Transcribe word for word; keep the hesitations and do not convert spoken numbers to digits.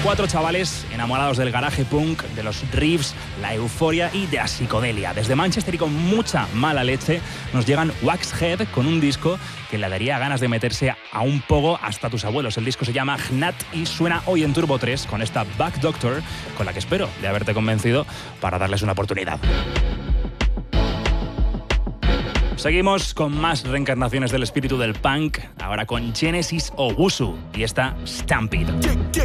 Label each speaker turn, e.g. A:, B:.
A: Cuatro chavales enamorados del garaje punk, de los riffs, la euforia y de la psicodelia. Desde Manchester y con mucha mala leche nos llegan Waxhead con un disco que le daría ganas de meterse a un pogo hasta tus abuelos. El disco se llama Gnat y suena hoy en Turbo tres con esta Back Doctor, con la que espero de haberte convencido para darles una oportunidad. Seguimos con más reencarnaciones del espíritu del punk, ahora con Genesis Owusu y esta Stampede.